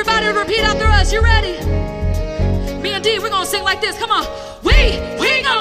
everybody to repeat after us. You ready? Me and D, we're gonna sing like this. Come on. We